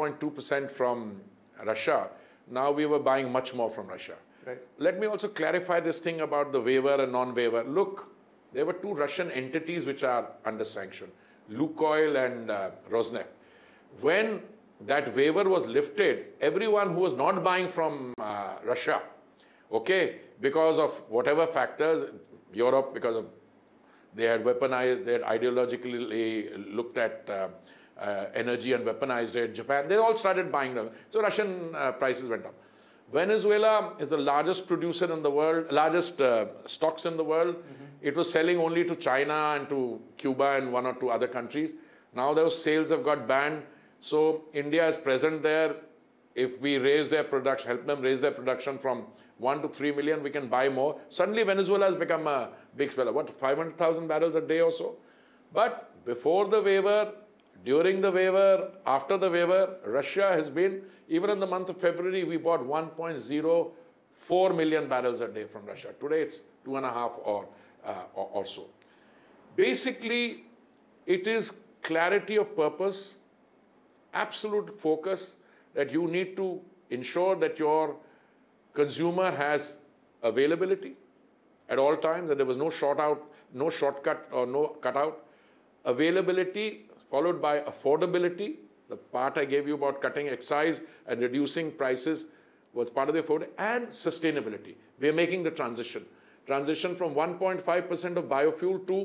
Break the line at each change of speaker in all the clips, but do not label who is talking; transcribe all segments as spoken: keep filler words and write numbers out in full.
point two percent from Russia. Now we were buying much more from Russia.
Right.
Let me also clarify this thing about the waiver and non-waiver. Look, there were two Russian entities which are under sanction, Lukoil and uh, Rosneft. When that waiver was lifted, everyone who was not buying from uh, Russia, okay, because of whatever factors, Europe, because of they had weaponized, they had ideologically looked at uh, uh, energy and weaponized it. Japan, they all started buying them. So Russian uh, prices went up. Venezuela is the largest producer in the world, largest uh, stocks in the world. Mm-hmm. It was selling only to China and to Cuba and one or two other countries. Now those sales have got banned. So India is present there. If we raise their production, help them raise their production from one to three million, we can buy more. Suddenly Venezuela has become a big fella. What, five hundred thousand barrels a day or so? But before the waiver, during the waiver, after the waiver, Russia has been, even in the month of February, we bought one point zero four million barrels a day from Russia. Today it's two and a half or, uh, or, or so. Basically, it is clarity of purpose, absolute focus that you need to ensure that your consumer has availability at all times, that there was no short out, no shortcut or no cutout. Availability followed by affordability. The part I gave you about cutting excise and reducing prices was part of the affordability, and sustainability. We are making the transition. Transition from one point five percent of biofuel to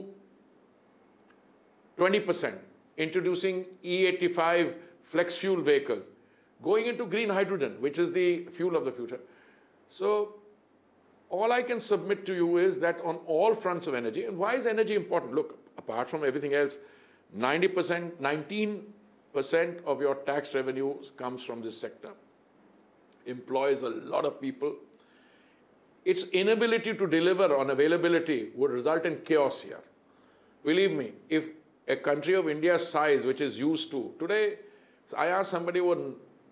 twenty percent. Introducing E eighty-five flex fuel vehicles. Going into green hydrogen, which is the fuel of the future. So all I can submit to you is that on all fronts of energy, and why is energy important? Look, apart from everything else, ninety percent, nineteen percent of your tax revenue comes from this sector. Employs a lot of people. Its inability to deliver on availability would result in chaos here. Believe me, if a country of India's size, which is used to, today, I asked somebody would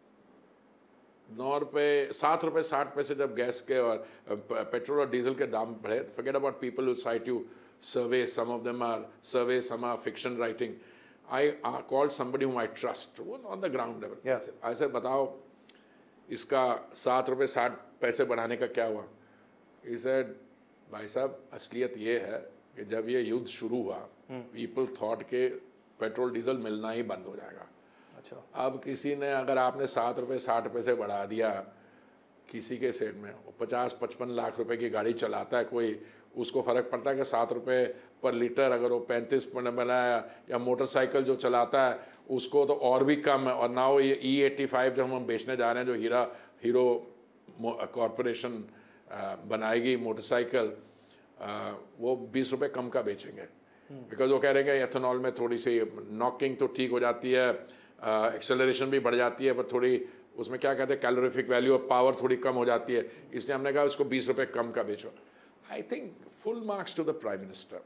नौ रुपये सात रुपये साठ पैसे जब gas के और petrol और diesel के दाम बढ़े, forget about people who cite you surveys, some of them are surveys, some are fiction writing. I uh, called somebody whom I trust on the ground level.
Yeah.
I said, बताओ इसका सात रुपये साठ पैसे बढ़ाने का क्या हुआ? He said, भाई साहब असलियत ये है कि जब ये युद्ध शुरू हुआ, people thought के पेट्रोल डीजल मिलना ही बंद हो जाएगा. अब किसी ने अगर आपने सात रुपये साठ पैसे बढ़ा दिया किसी के सेट में, वो पचास पचपन लाख रुपए की गाड़ी चलाता है कोई, उसको फ़र्क पड़ता है कि सात रुपये पर लीटर अगर वो पैंतीस बनाया, या मोटरसाइकिल जो चलाता है उसको तो और भी कम है. और ना वो ये ई एट्टी फाइव जो हम बेचने जा रहे हैं, जो हीरा हीरो कॉरपोरेशन बनाएगी मोटरसाइकिल, वो बीस रुपये कम का बेचेंगे. बिकॉज वो कह रहे हैं कि एथेनॉल में थोड़ी सी नॉकिंग तो ठीक हो जाती है, एक्सेलरेशन uh, भी बढ़ जाती है, पर थोड़ी उसमें क्या कहते हैं कैलोरीफिक वैल्यू ऑफ पावर थोड़ी कम हो जाती है, इसलिए हमने कहा उसको बीस रुपये कम का बेचो. I think full marks to the prime minister.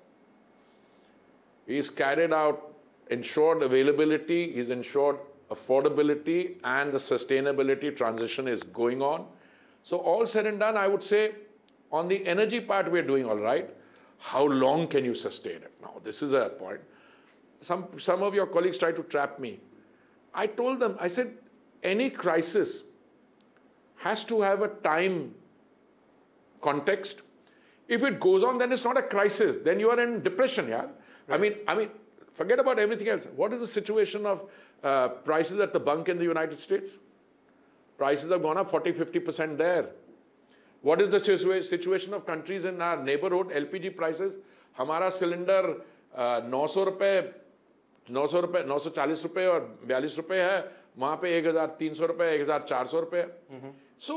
He is carried out, ensured availability, he's ensured affordability, and the sustainability transition is going on. So all said and done, I would say on the energy part we're doing all right. How long can you sustain it? Now this is a point. Some, some of your colleagues try to trap me. I told them, I said, any crisis has to have a time context. If it goes on, then it's not a crisis. Then you are in depression, yeah? Right. I mean, I mean, forget about everything else. What is the situation of uh, prices at the bunk in the United States? Prices have gone up forty, fifty percent there. What is the situa situation of countries in our neighborhood? L P G prices, हमारा cylinder नौ सौ रुपये नौ सौ रुपये नौ सौ चालीस रुपये और बयालीस रुपये है, वहाँ पे एक हज़ार तीन सौ रुपये एक हज़ार चार सौ रुपये. So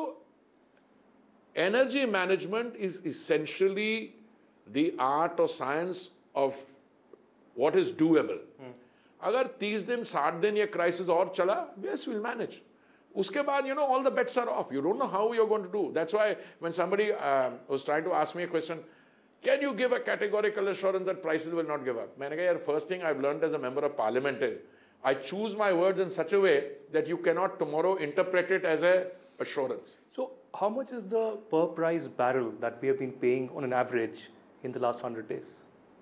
energy management is essentially the art or science of what is doable. अगर तीस दिन साठ दिन ये crisis और चला, yes, we'll manage. उसके बाद, you know, all the bets are off. You don't know how you're going to do. That's why when somebody uh, was trying to ask me a question, can you give a categorical assurance that prices will not give up? मैंने कहा यार, first thing I've learned as a member of parliament is I choose my words in such a way that you cannot tomorrow interpret it as a assurance.
So how much is the per price barrel that we have been paying on an average in the last one hundred days?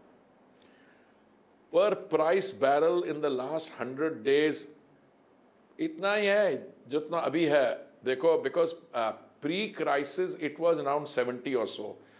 Per price barrel in the last one hundred days इतना ही है जितना अभी है. देखो, because uh, pre-crisis it was around seventy or so.